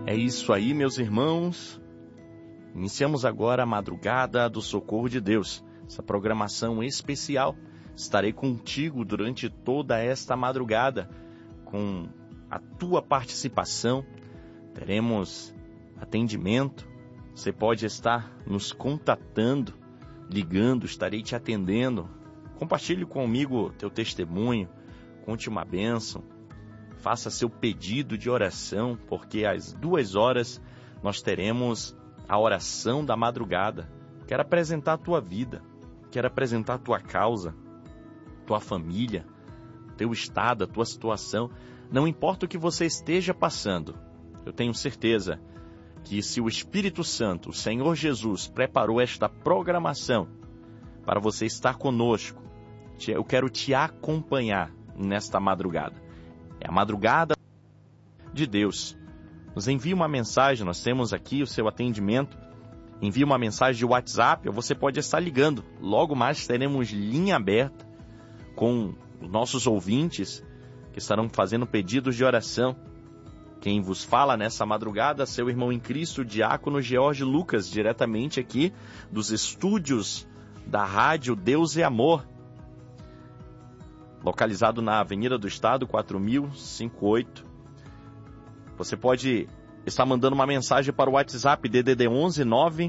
É isso aí, meus irmãos. Iniciamos agora a madrugada do Socorro de Deus, essa programação especial. Estarei contigo durante toda esta madrugada, com a tua participação. Teremos atendimento. Você pode estar nos contatando, ligando, estarei te atendendo. Compartilhe comigo teu testemunho, conte uma bênção. Faça seu pedido de oração, porque às 2h nós teremos a oração da madrugada. Quero apresentar a tua vida, quero apresentar a tua causa, tua família, teu estado, a tua situação. Não importa o que você esteja passando, eu tenho certeza que se o Espírito Santo, o Senhor Jesus, preparou esta programação para você estar conosco, eu quero te acompanhar nesta madrugada. É a madrugada de Deus. Nos envie uma mensagem, nós temos aqui o seu atendimento. Envie uma mensagem de WhatsApp, ou você pode estar ligando. Logo mais teremos linha aberta com os nossos ouvintes que estarão fazendo pedidos de oração. Quem vos fala nessa madrugada, seu irmão em Cristo, Diácono George Lucas, diretamente aqui dos estúdios da Rádio Deus é Amor, localizado na Avenida do Estado, 4058. Você pode estar mandando uma mensagem para o WhatsApp DDD 11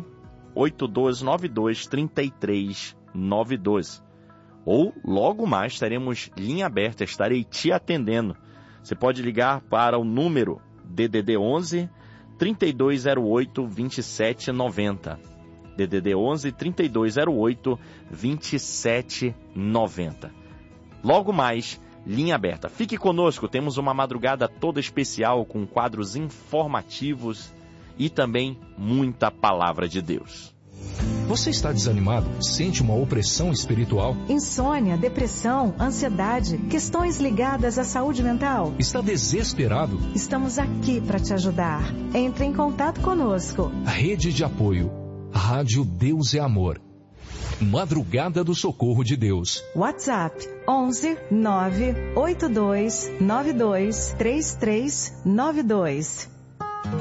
98292 3392. Ou logo mais teremos linha aberta, estarei te atendendo. Você pode ligar para o número DDD 11 3208 2790. DDD 11 3208 2790. Logo mais, linha aberta. Fique conosco, temos uma madrugada toda especial com quadros informativos e também muita palavra de Deus. Você está desanimado? Sente uma opressão espiritual? Insônia, depressão, ansiedade, questões ligadas à saúde mental? Está desesperado? Estamos aqui para te ajudar. Entre em contato conosco. Rede de apoio. Rádio Deus é Amor. Madrugada do Socorro de Deus. WhatsApp 11 982 92 3392.